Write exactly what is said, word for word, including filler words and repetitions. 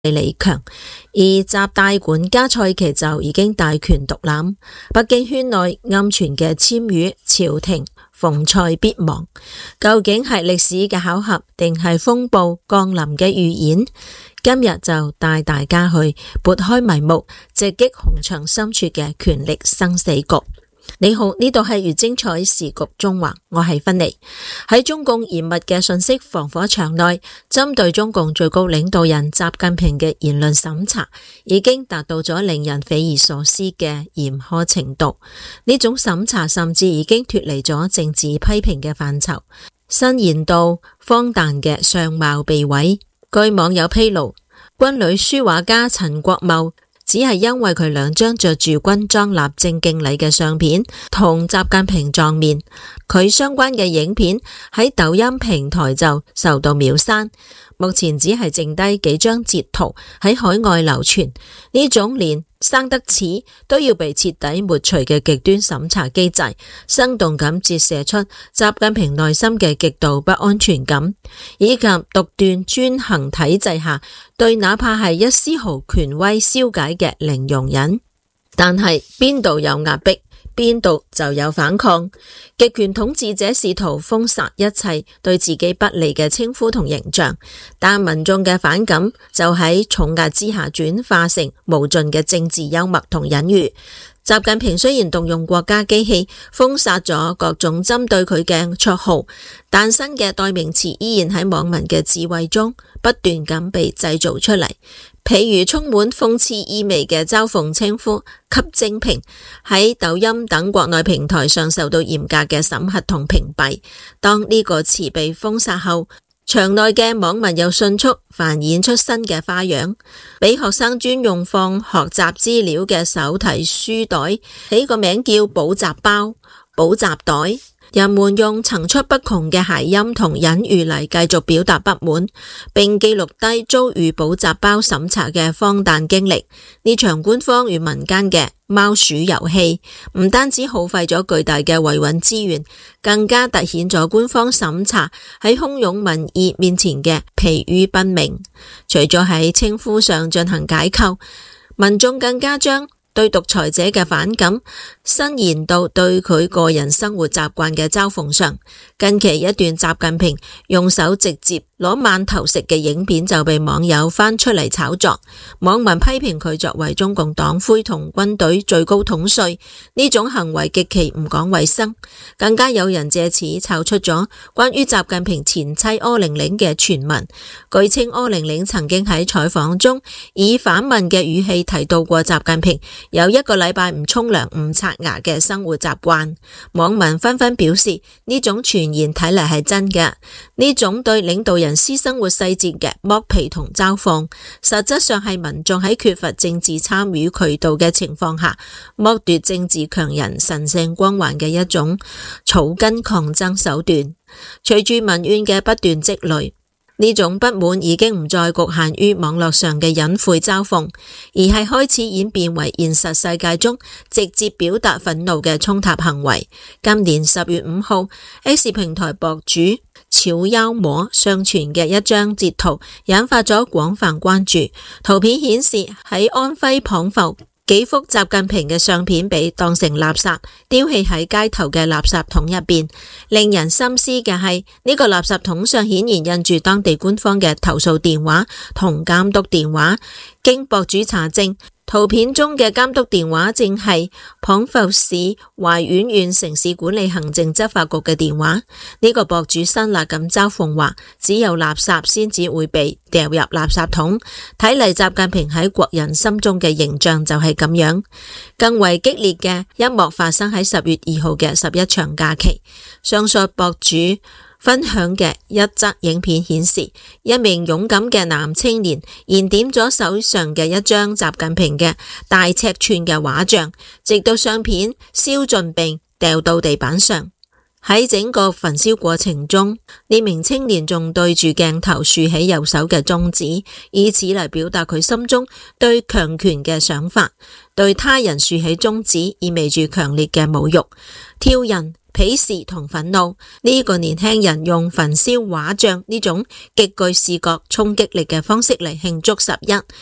李強，而習大管家蔡奇就已經大權獨攬。北京圈內暗傳嘅簽語朝廷逢蔡必亡，究竟係歷史嘅巧合定係風暴降臨嘅預演？今日就帶大家去撥開迷霧，直擊紅牆深處嘅權力生死局。你好，呢度係越精彩時局縱橫，我係芬妮。喺中共嚴密嘅信息防火牆內，針對中共最高領導人習近平嘅言論審查，已經達到咗令人匪夷所思嘅嚴苛程度。呢種審查甚至已經脫離咗政治批評嘅範疇，伸延到荒誕嘅相貌被毀。據網友披露，軍旅書畫家陳國茂只係因為佢兩張着住軍裝立正敬禮嘅相片同習近平撞面，佢相關嘅影片喺抖音平台就受到秒刪，目前只係剩低幾張截圖喺海外流傳。呢種連生得似都要被徹底抹除嘅極端審查機制，生動咁折射出習近平內心嘅極度不安全感，以及獨斷專行體制下對哪怕係一絲毫權威消解嘅零容忍。但係邊度有壓迫，邊度就有反抗。極權統治者試圖封殺一切對自己不利嘅稱呼同形象，但民眾嘅反感就喺重壓之下轉化成無盡嘅政治幽默同隱喻。習近平雖然動用國家機器封殺咗各種針對佢嘅綽號，但新嘅代名詞依然喺網民嘅智慧中不斷咁被製造出嚟。譬如充滿諷刺意味嘅嘲諷稱呼給精平，喺抖音等國內平台上受到嚴格嘅審核同屏蔽。當呢個詞被封殺後，場內嘅網民又迅速繁衍出新嘅花樣，俾學生專用放學習資料嘅手提書袋起個名叫補習包、補習袋。人們用層出不窮嘅諧音同隱喻嚟繼續表達不滿，並記錄低遭遇補習包審查嘅荒誕經歷。呢場官方與民間嘅貓鼠遊戲，唔單止耗費咗巨大嘅維穩資源，更加凸顯咗官方審查喺洶湧民意面前嘅疲於奔命。除咗喺稱呼上進行解構，民眾更加將對獨裁者嘅反感伸延到對佢個人生活習慣嘅嘲諷上。近期一段習近平用手直接攞饅頭食嘅影片就被網友翻出嚟炒作，網民批評佢作為中共黨魁同軍隊最高統帥，呢種行為極其唔講衛生。更加有人借此炒出咗關於習近平前妻柯玲玲嘅傳聞，據稱柯玲玲曾經喺採訪中以反問嘅語氣提到過習近平有一個禮拜唔沖涼唔刷牙嘅生活習慣。網民紛紛表示呢種傳言睇嚟係真嘅，呢種對領導人私生活細節嘅剝皮同嘲諷，實質上係民眾喺缺乏政治參與渠道嘅情況下剝奪政治強人神聖光環嘅一種草根抗爭手段。隨住民怨嘅不斷積累，呢種不滿已經唔再局限於網絡上嘅隱晦嘲諷，而係開始演變為現實世界中直接表達憤怒嘅衝突行為。今年十月五號 X 平台博主超妖魔上傳嘅一張截圖引發咗廣泛關注。圖片顯示喺安徽蚌埠，幾幅習近平嘅相片被當成垃圾丟棄喺街頭嘅垃圾桶入邊。令人深思嘅係，呢個垃圾桶上顯然印住當地官方嘅投訴電話同監督電話。經博主查證，圖片中嘅監督電話正係蚌埠市懷遠縣城市管理行政執法局嘅電話。呢個博主辛辣咁嘲諷話，只有垃圾先至會被掉入垃圾桶。睇嚟習近平喺國人心中嘅形象就係咁樣。更為激烈嘅一幕發生喺十月二號嘅十一長假期。上述博主分享嘅一則影片顯示，一名勇敢嘅男青年燃點咗手上嘅一張習近平嘅大尺寸嘅畫像，直到相片燒盡並掉到地板上。喺整個焚燒過程中，呢名青年仲對住鏡頭豎起右手嘅中指，以此嚟表達佢心中對強權嘅想法。對他人豎起中指意味住強烈嘅侮辱、挑釁鄙視同憤怒。呢個年輕人用焚燒畫像呢種極具視覺衝擊力嘅方式嚟慶祝十一，